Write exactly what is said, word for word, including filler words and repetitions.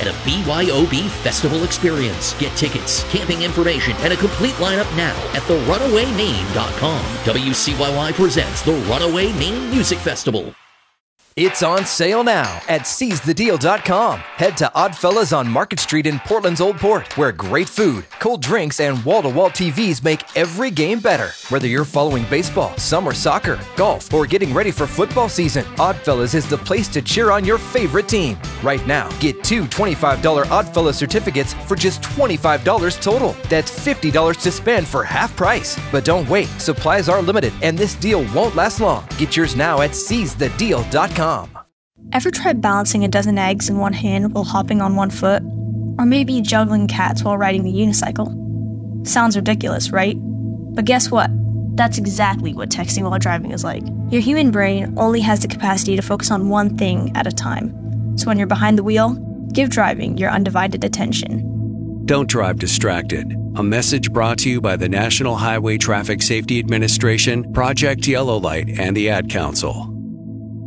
and a B Y O B festival experience. Get tickets, camping information, and a complete lineup now at the runaway maine dot com. W C Y Y presents the Runaway Maine Music Festival. It's on sale now at seize the deal dot com. Head to Oddfellows on Market Street in Portland's Old Port, where great food, cold drinks, and wall-to-wall T Vs make every game better. Whether you're following baseball, summer soccer, golf, or getting ready for football season, Oddfellows is the place to cheer on your favorite team. Right now, get two twenty-five dollars Oddfellows certificates for just twenty-five dollars total. That's fifty dollars to spend for half price. But don't wait, supplies are limited, and this deal won't last long. Get yours now at seize the deal dot com. Ever tried balancing a dozen eggs in one hand while hopping on one foot? Or maybe juggling cats while riding the unicycle? Sounds ridiculous, right? But guess what? That's exactly what texting while driving is like. Your human brain only has the capacity to focus on one thing at a time. So when you're behind the wheel, give driving your undivided attention. Don't drive distracted. A message brought to you by the National Highway Traffic Safety Administration, Project Yellow Light, and the Ad Council.